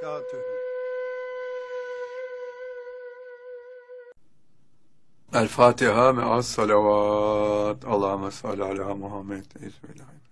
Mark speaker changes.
Speaker 1: وبركاته.
Speaker 2: El Fatiha me'as salavat. Allahümme salli ala Muhammed. Bismillahirrahmanirrahim.